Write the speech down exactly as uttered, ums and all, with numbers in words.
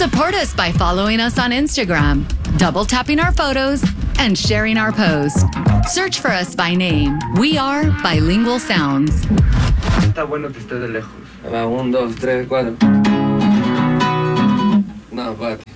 Support us by following us on Instagram, double tapping our photos, and sharing our post. Search for us by name. We are Bilingual Sounds. Está bueno que esté de lejos. Va, un, dos, tres, cuatro. No, espérate.